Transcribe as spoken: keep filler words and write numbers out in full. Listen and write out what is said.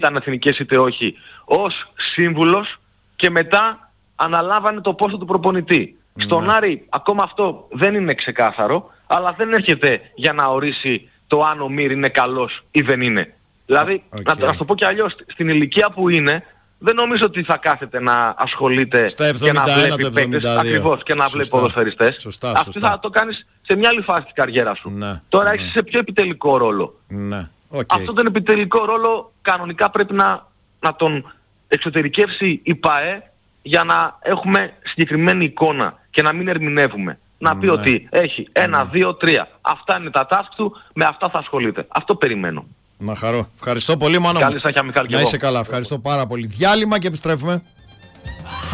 ήταν εθνικές είτε όχι, ως σύμβουλος και μετά αναλάβανε το πόστο του προπονητή. Ναι. Στον Άρη ακόμα αυτό δεν είναι ξεκάθαρο, αλλά δεν έρχεται για να ορίσει το αν ο Μύρ είναι καλός ή δεν είναι. Δηλαδή, okay. να, να το πω και αλλιώς, στην ηλικία που είναι, δεν νομίζω ότι θα κάθεται να ασχολείται και να βλέπει παίκτες, ακριβώς, και να σωστά. βλέπει ποδοσφαιριστές. Σωστά, Αυτή σωστά. θα το κάνεις σε μια άλλη φάση της καριέρας σου. Ναι, Τώρα ναι. έχεις σε πιο επιτελικό ρόλο. Ναι. Okay. Αυτό τον επιτελικό ρόλο κανονικά πρέπει να, να τον εξωτερικεύσει η ΠΑΕ για να έχουμε συγκεκριμένη εικόνα και να μην ερμηνεύουμε. Να πει ναι. ότι έχει ένα, ναι. δύο, τρία. Αυτά είναι τα task του, με αυτά θα ασχολείται. Αυτό περιμένω. Να χαρώ. Ευχαριστώ πολύ, Μάνο. Καλή συνέχεια, Μιχάλη. Να είσαι καλά. Ευχαριστώ πάρα πολύ. Διάλειμμα και επιστρέφουμε.